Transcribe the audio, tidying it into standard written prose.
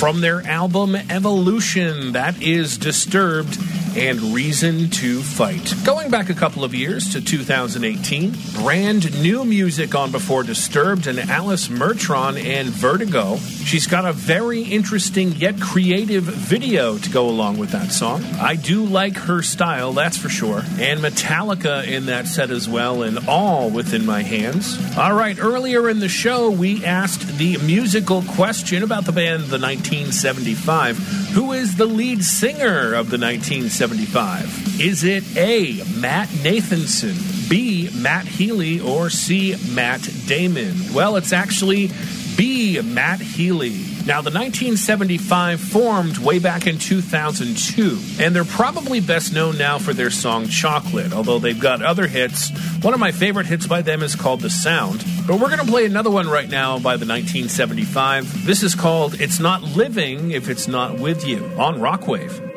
From their album Evolution, that is Disturbed and Reason to Fight. Going back a couple of years to 2018, brand new music on Before Disturbed and Alice Mertron and Vertigo. She's got a very interesting yet creative video to go along with that song. I do like her style, that's for sure. And Metallica in that set as well, and All Within My Hands. All right, earlier in the show, we asked the musical question about the band The 1975. Who is the lead singer of the 1975? Is it A, Matt Nathanson, B, Matt Healy, or C, Matt Damon? Well, it's actually B, Matt Healy. Now, the 1975 formed way back in 2002, and they're probably best known now for their song Chocolate, although they've got other hits. One of my favorite hits by them is called The Sound, but we're going to play another one right now by the 1975. This is called It's Not Living If It's Not With You on Rockwave.